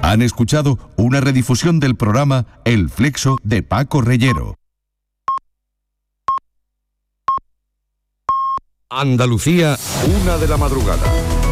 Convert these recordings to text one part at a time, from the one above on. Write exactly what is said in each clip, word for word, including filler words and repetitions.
Han escuchado una redifusión del programa El Flexo de Paco Reyero. Andalucía, una de la madrugada.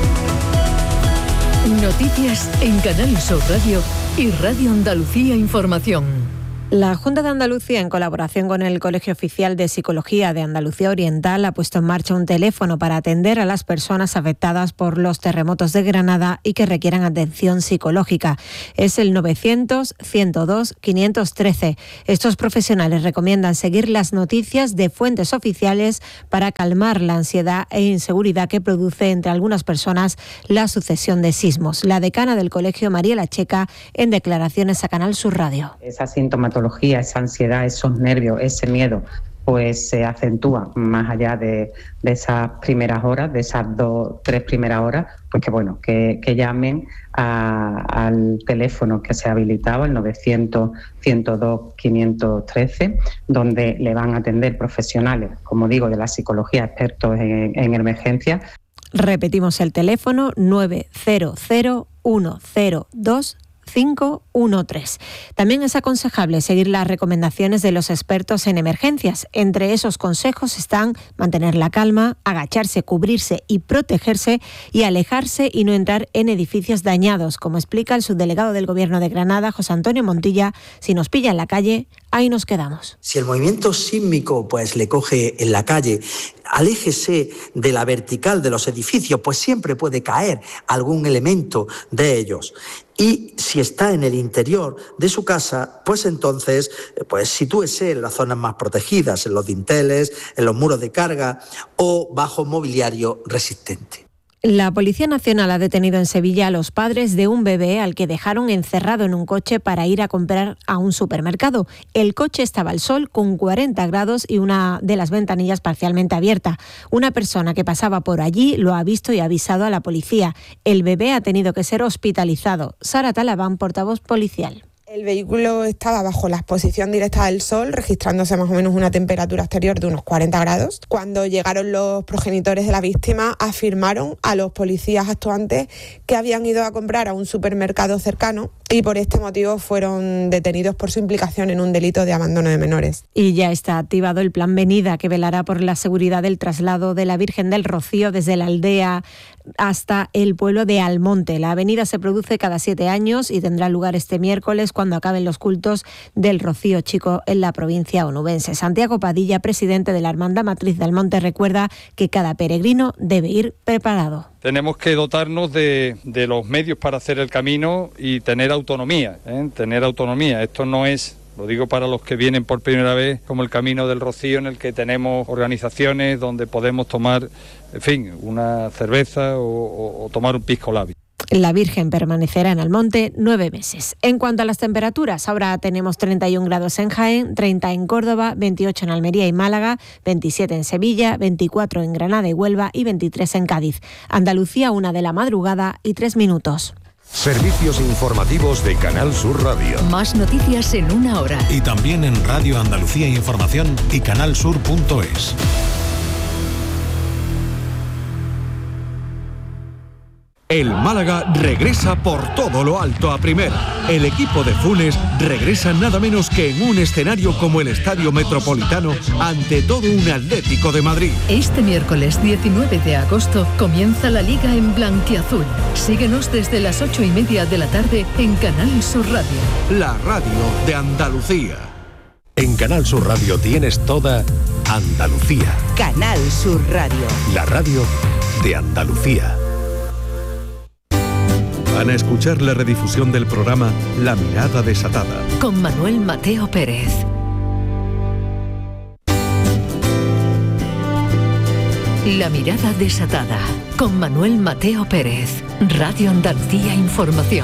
Noticias en Canal Sur Radio y Radio Andalucía Información. La Junta de Andalucía, en colaboración con el Colegio Oficial de Psicología de Andalucía Oriental, ha puesto en marcha un teléfono para atender a las personas afectadas por los terremotos de Granada y que requieran atención psicológica. Es el novecientos, ciento dos, quinientos trece. Estos profesionales recomiendan seguir las noticias de fuentes oficiales para calmar la ansiedad e inseguridad que produce entre algunas personas la sucesión de sismos. La decana del colegio, Mariela Checa, en declaraciones a Canal Sur Radio. Esa sintomatología, esa ansiedad, esos nervios, ese miedo, pues se acentúa más allá de, de esas primeras horas, de esas dos, tres primeras horas, pues que bueno, que, que llamen a, al teléfono que se ha habilitado, el novecientos, ciento dos, quinientos trece, donde le van a atender profesionales, como digo, de la psicología, expertos en, en emergencia. Repetimos el teléfono nueve cero cero, uno cero dos, cinco uno tres. También es aconsejable seguir las recomendaciones de los expertos en emergencias. Entre esos consejos están mantener la calma, agacharse, cubrirse y protegerse y alejarse y no entrar en edificios dañados. Como explica el subdelegado del Gobierno de Granada, José Antonio Montilla, si nos pilla en la calle, ahí nos quedamos. Si el movimiento sísmico pues le coge en la calle, aléjese de la vertical de los edificios, pues siempre puede caer algún elemento de ellos. Y si está en el interior de su casa, pues entonces pues sitúese en las zonas más protegidas, en los dinteles, en los muros de carga o bajo mobiliario resistente. La Policía Nacional ha detenido en Sevilla a los padres de un bebé al que dejaron encerrado en un coche para ir a comprar a un supermercado. El coche estaba al sol con cuarenta grados y una de las ventanillas parcialmente abierta. Una persona que pasaba por allí lo ha visto y ha avisado a la policía. El bebé ha tenido que ser hospitalizado. Sara Talabán, portavoz policial. El vehículo estaba bajo la exposición directa del sol, registrándose más o menos una temperatura exterior de unos cuarenta grados. Cuando llegaron los progenitores de la víctima, afirmaron a los policías actuantes que habían ido a comprar a un supermercado cercano y por este motivo fueron detenidos por su implicación en un delito de abandono de menores. Y ya está activado el Plan Venida, que velará por la seguridad del traslado de la Virgen del Rocío desde la aldea hasta el pueblo de Almonte. La avenida se produce cada siete años y tendrá lugar este miércoles cuando acaben los cultos del Rocío Chico en la provincia onubense. Santiago Padilla, presidente de la Hermandad Matriz de Almonte, recuerda que cada peregrino debe ir preparado. Tenemos que dotarnos de, de los medios para hacer el camino y tener autonomía, ¿eh? tener autonomía. Esto no es, lo digo para los que vienen por primera vez, como el Camino del Rocío, en el que tenemos organizaciones donde podemos tomar, en fin, una cerveza o, o, o tomar un pisco labio. La Virgen permanecerá en Almonte nueve meses. En cuanto a las temperaturas, ahora tenemos treinta y un grados en Jaén, treinta en Córdoba, veintiocho en Almería y Málaga, veintisiete en Sevilla, veinticuatro en Granada y Huelva y veintitrés en Cádiz. Andalucía, una de la madrugada y tres minutos. Servicios informativos de Canal Sur Radio. Más noticias en una hora. Y también en Radio Andalucía Información y canalsur punto es. El Málaga regresa por todo lo alto a primera. El equipo de Funes regresa nada menos que en un escenario como el Estadio Metropolitano ante todo un Atlético de Madrid. Este miércoles diecinueve de agosto comienza la Liga en blanquiazul. Síguenos desde las ocho y media de la tarde en Canal Sur Radio. La radio de Andalucía. En Canal Sur Radio tienes toda Andalucía. Canal Sur Radio. La radio de Andalucía. Van a escuchar la redifusión del programa La Mirada Desatada. Con Manuel Mateo Pérez. La Mirada Desatada. Con Manuel Mateo Pérez. Radio Andalucía Información.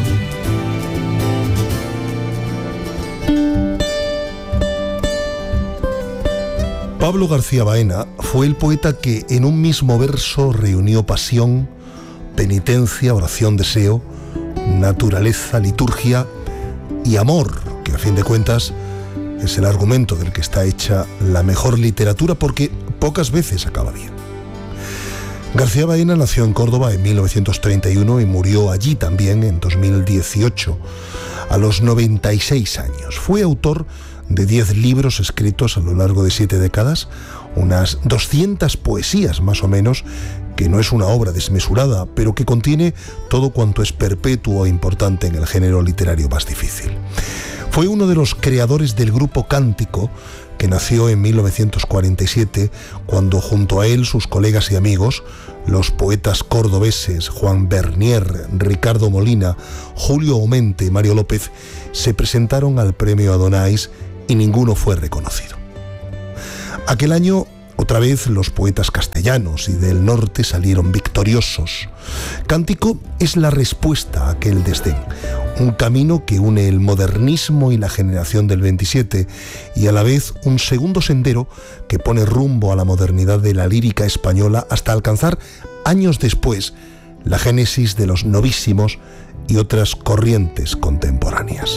Pablo García Baena fue el poeta que en un mismo verso reunió pasión, penitencia, oración, deseo, naturaleza, liturgia y amor, que a fin de cuentas es el argumento del que está hecha la mejor literatura porque pocas veces acaba bien. García Baena nació en Córdoba en mil novecientos treinta y uno y murió allí también en dos mil dieciocho, a los noventa y seis años. Fue autor de diez libros escritos a lo largo de siete décadas, unas doscientas poesías más o menos, que no es una obra desmesurada, pero que contiene todo cuanto es perpetuo e importante en el género literario más difícil. Fue uno de los creadores del grupo Cántico, que nació en mil novecientos cuarenta y siete, cuando junto a él sus colegas y amigos, los poetas cordobeses Juan Bernier, Ricardo Molina, Julio Aumente y Mario López, se presentaron al premio Adonais y ninguno fue reconocido. Aquel año, otra vez, los poetas castellanos y del norte salieron victoriosos. Cántico es la respuesta a aquel desdén, un camino que une el modernismo y la generación del veintisiete, y a la vez un segundo sendero que pone rumbo a la modernidad de la lírica española hasta alcanzar, años después, la génesis de los novísimos y otras corrientes contemporáneas.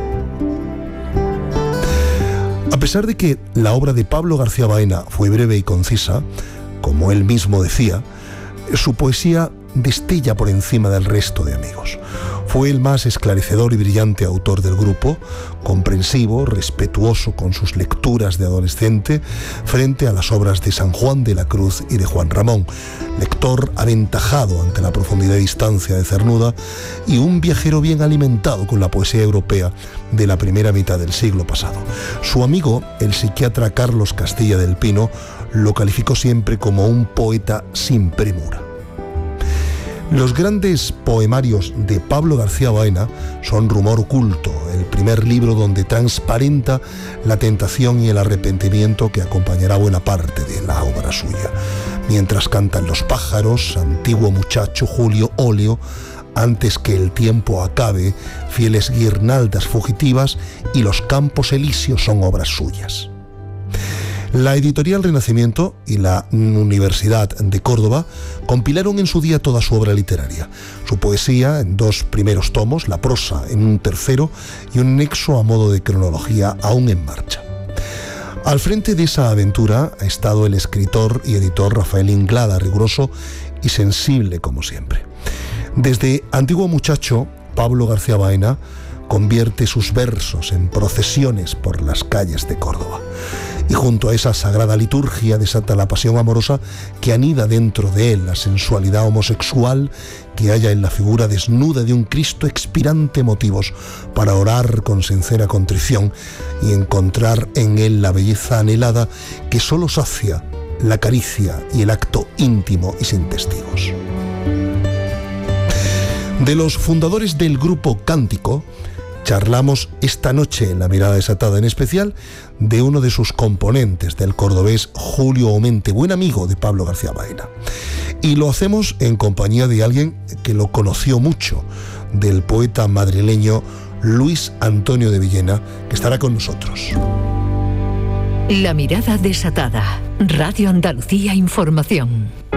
A pesar de que la obra de Pablo García Baena fue breve y concisa, como él mismo decía, su poesía destella por encima del resto de amigos. Fue el más esclarecedor y brillante autor del grupo, comprensivo, respetuoso con sus lecturas de adolescente frente a las obras de San Juan de la Cruz y de Juan Ramón, lector aventajado ante la profundidad y distancia de Cernuda y un viajero bien alimentado con la poesía europea de la primera mitad del siglo pasado. Su amigo, el psiquiatra Carlos Castilla del Pino, lo calificó siempre como un poeta sin premura. Los grandes poemarios de Pablo García Baena son Rumor oculto, el primer libro donde transparenta la tentación y el arrepentimiento que acompañará buena parte de la obra suya. Mientras cantan los pájaros, Antiguo muchacho, Julio, Óleo, Antes que el tiempo acabe, Fieles guirnaldas fugitivas y Los campos elíseos son obras suyas. La editorial Renacimiento y la Universidad de Córdoba compilaron en su día toda su obra literaria, su poesía en dos primeros tomos, la prosa en un tercero y un nexo a modo de cronología aún en marcha. Al frente de esa aventura ha estado el escritor y editor Rafael Inglada, riguroso y sensible como siempre. Desde Antiguo muchacho, Pablo García Baena convierte sus versos en procesiones por las calles de Córdoba. Y junto a esa sagrada liturgia desata la pasión amorosa que anida dentro de él la sensualidad homosexual que halla en la figura desnuda de un Cristo expirante motivos para orar con sincera contrición y encontrar en él la belleza anhelada que solo sacia la caricia y el acto íntimo y sin testigos. De los fundadores del grupo Cántico, charlamos esta noche en La Mirada Desatada, en especial de uno de sus componentes, del cordobés Julio Aumente, buen amigo de Pablo García Baena. Y lo hacemos en compañía de alguien que lo conoció mucho, del poeta madrileño Luis Antonio de Villena, que estará con nosotros. La Mirada Desatada, Radio Andalucía Información.